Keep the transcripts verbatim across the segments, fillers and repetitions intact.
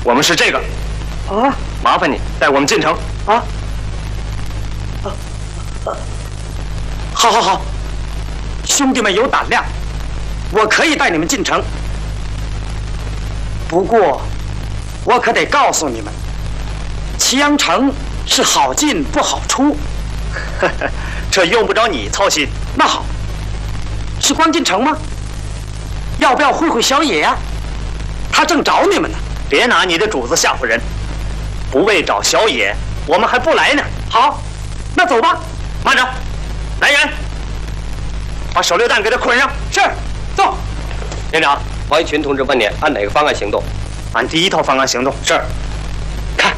我们是这个。 啊， 麻烦你带我们进城。 啊，啊，啊，好好好，兄弟们有胆量，我可以带你们进城。不过，我可得告诉你们，祁阳城是好进不好出。 这用不着你操心。 那好，是光进城吗？要不要会会小野呀、啊？他正找你们呢。 别拿你的主子吓唬人。不为找小野，我们还不来呢。 好，那走吧。 慢着，来人，把手榴弹给他捆上。 是，走。 连长，黄一群同志问你按哪个方案行动？ 按第一套方案行动。 是。 看。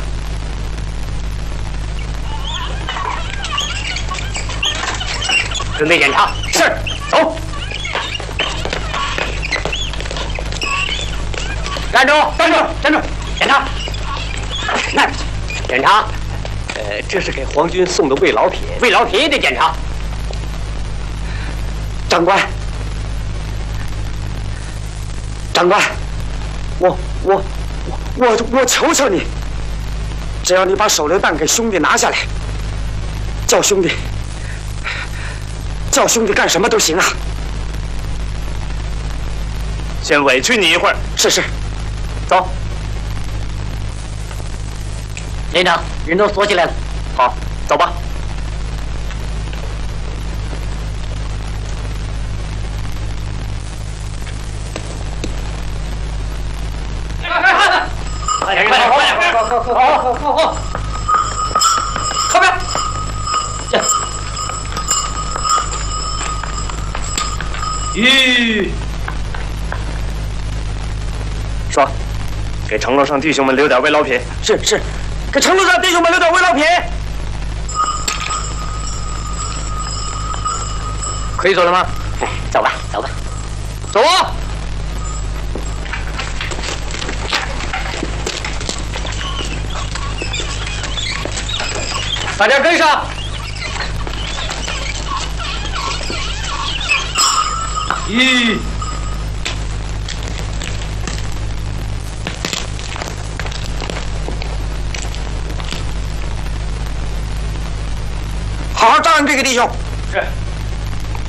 准备检查。 是，走。 站住！ 站住！站住！ 检查。 那边去。 检查。呃，这是给皇军送的慰劳品。慰劳品也得检查。 长官，长官，我我我我我求求你，只要你把手榴弹给兄弟拿下来，叫兄弟叫兄弟干什么都行啊。 先委屈你一会儿。 是是， 走。 连长，人都锁起来了。 好，走吧。 快点，快点，快点，快快快快快快快！后边，这， 吁，说，给城楼上弟兄们留点慰劳品。 是是，给城楼上弟兄们留点慰劳品。 可以走了吗？哎，走吧，走吧，走啊！大家跟上！ 一， 好好照应这个弟兄。 是。